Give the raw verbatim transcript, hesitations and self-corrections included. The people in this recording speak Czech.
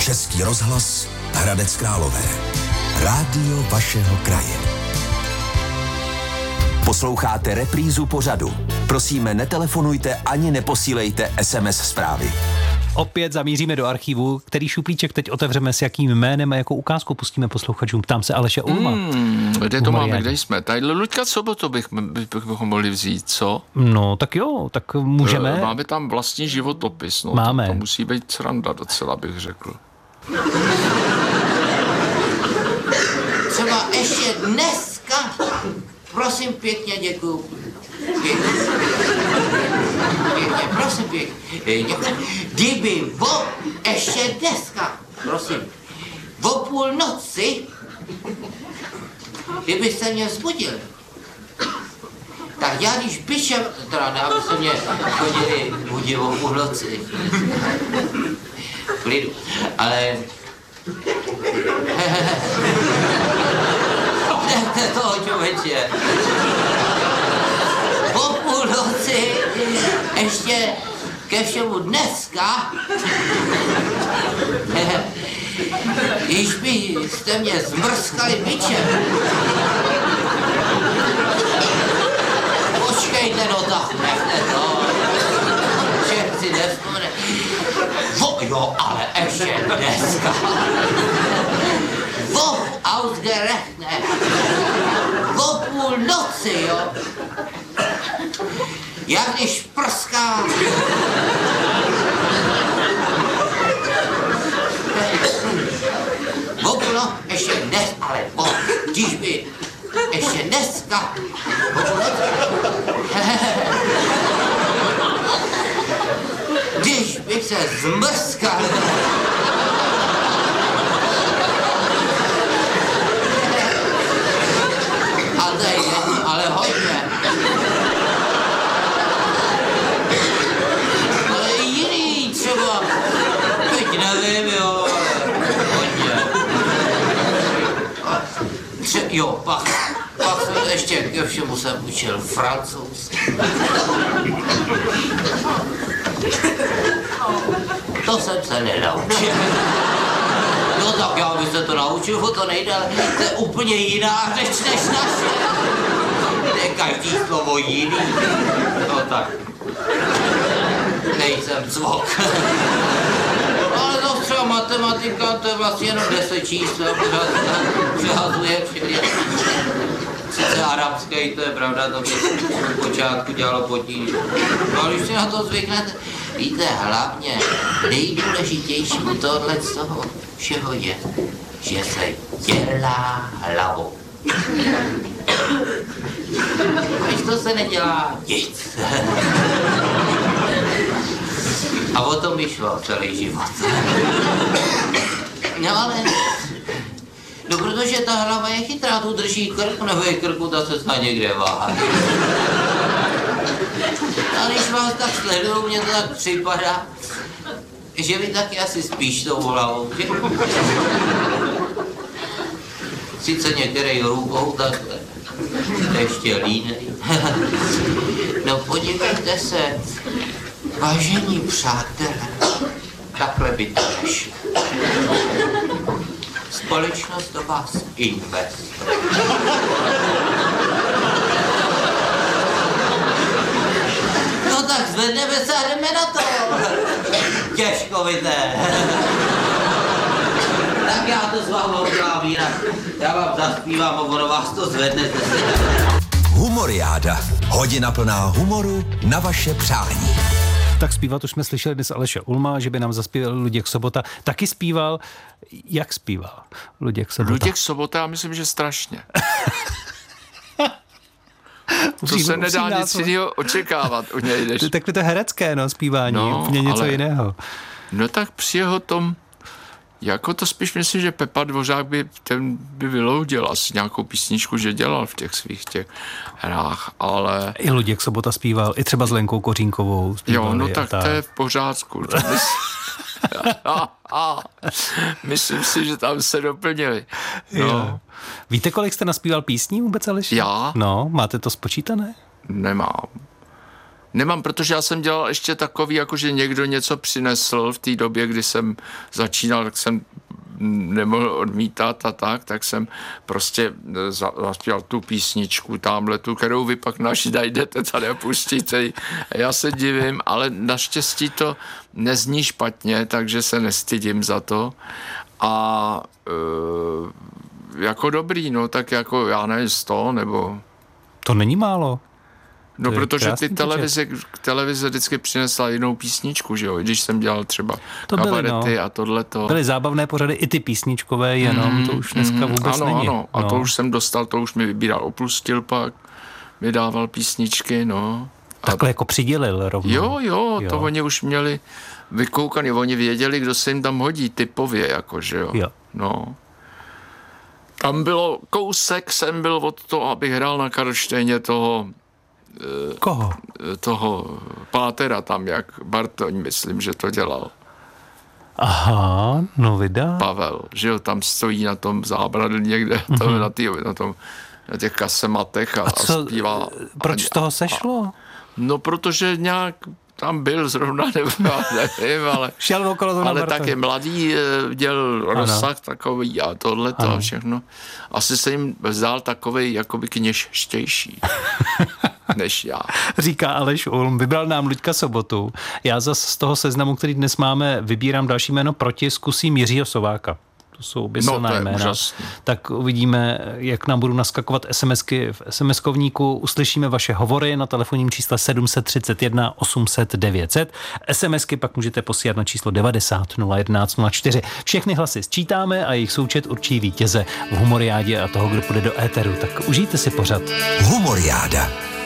Český rozhlas Hradec Králové. Rádio vašeho kraje. Posloucháte reprízu pořadu. Prosíme, netelefonujte ani neposílejte es em es zprávy. Opět zamíříme do archivu, který šuplíček teď otevřeme, s jakým jménem a jakou ukázku pustíme posluchačům. Ptám se Aleše Ulma. Hmm, kde to máme, kde jsme? Tadyhle Luďka Sobotu bych, bychom mohli vzít, co? No, tak jo, tak můžeme. Máme tam vlastní životopis, no. Máme. To, to musí být sranda docela, bych řekl. Třeba ještě dneska, prosím pěkně, děkuju. Pěkně, pěkně, prosím pěkně, děkuju. Kdyby o, ještě dneska, prosím, o půl noci, kdyby se mě vzbudil, tak já když byčem, teda ne, aby se mě chodili budit o půl noci, klidu, ale nechte toho člověče. Po půl noci, ještě ke všemu dneska, když byste mě zmrskali bičem. Počkejte, no tak, nechte to. Všech si nevzpomene. Vo, jo, ale ještě dneska. Vo, ausgerechnet. Vo půl noci, jo. Jak když prská. Vo půl no, ještě dnes, ale vo, když by ještě dneska. Vo půl noci. Když bych se zmrskal. A to je jedno, ale hodně. Ale jiný třeba, teď nevím, jo, hodně. Tře- jo, pak, pak jsem ještě ke všemu jsem učil francouzsky. To jsem se nenaučil. No tak já bych se to naučil, to nejde, ale to je úplně jiná řeč než naše. To je každý slovo jiný. No tak. Nejsem cvok. Ale to třeba matematika, to je vlastně jenom deset čísel, přehazuje všechny. Sice arabský, to je pravda, to by v počátku dělalo potíž. No ale když si na to zvyknete, víte, hlavně nejdůležitější u tohle z toho všeho je, že se dělá hlavou. Když to se nedělá nic. A o tom mi šlo celý život. No ale... No, protože ta hlava je chytrá, tu drží krk, nebo je krku, ta se snad někde váhá. A když vás tak sleduju, mně to tak připadá, že vy taky asi spíš tou hlavou, že? Sice některý rukou takhle, ještě línej. No podívejte se, vážení přátelé, takhle by to nešlo. Společnost do vás investuje. No tak zvedneme se a jdeme na to. Těžkovité. Tak já to s vámi udělám jinak. Já vám zaspívám a ono vás to zvedne. Humoriáda. Hodina plná humoru na vaše přání. Tak zpívat už jsme slyšeli dnes Aleše Ulma, že by nám zaspíval Luděk Sobota. Taky zpíval. Jak zpíval Luděk Sobota? Luděk Sobota, já myslím, že strašně. To Musím, se nedá nic jiného očekávat u něj. Než... Tak to je herecké, no, zpívání, no, úplně něco ale, jiného. No tak při jeho tom, jako to spíš myslím, že Pepa Dvořák by, ten by vyloudil asi nějakou písničku, že dělal v těch svých těch hrách, ale... I Luděk Sobota zpíval, i třeba s Lenkou Kořínkovou zpívali. Jo, no tak to je v pořádku. a, a, myslím si, že tam se doplnili. No. Víte, kolik jste naspíval písní vůbec, Aleši? Já? No, máte to spočítané? Nemám. Nemám, protože já jsem dělal ještě takový, jako že někdo něco přinesl v té době, kdy jsem začínal, tak jsem nemohl odmítat a tak, tak jsem prostě zaspěl tu písničku tamhle, tu, kterou vy pak naši najdete tady a pustíte. Já se divím, ale naštěstí to nezní špatně, takže se nestydím za to. A e, jako dobrý, no tak jako já nevím, sto nebo... To není málo. No, protože ty televize, televize vždycky přinesla jinou písničku, že jo, když jsem dělal třeba to kabarety byly, no. a tohleto. Byly zábavné pořady i ty písničkové, jenom mm, to už dneska vůbec ano, není. Ano, a no. to už jsem dostal, to už mi vybíral Opustil pak, mi dával písničky, no. Takhle a... jako přidělil rovnou. Jo, jo, jo, to oni už měli vykoukaný, oni věděli, kdo se jim tam hodí typově, jako, že jo. jo. No. Tam bylo kousek, jsem byl od toho, abych hrál na Karlštejně toho Koho? Toho Pátera tam, jak Bartoň, myslím, že to dělal. Aha, no vydá. Pavel, že jo, tam stojí na tom zábradlí někde, mm-hmm. to, na, tý, na, tom, na těch kasematech a, a, co, a zpívá. Proč z toho sešlo? A, no, protože nějak tam byl zrovna, nebo nevím, ale, Šel okolo to ale taky mladý dělal rozsah takový a tohleto a všechno. Asi se jim zdál takovej jakoby kněžštější. Než já. Říká Aleš Ulm, vybral nám Luďka Sobotu. Já zase z toho seznamu, který dnes máme, vybírám další jméno proti, zkusím Jiřího Sováka. To jsou obě silná no, jména. Úžasný. Tak uvidíme, jak nám budou naskakovat SMSky v SMSkovníku. Uslyšíme vaše hovory na telefonním čísle sedm tři jedna osm set devět set. SMSky pak můžete posílat na číslo devadesát nula jedenáct nula čtyři. Všechny hlasy sčítáme a jejich součet určí vítěze v Humoriádě a toho, kdo půjde do éteru. Tak užijte si pořad. Humoriáda.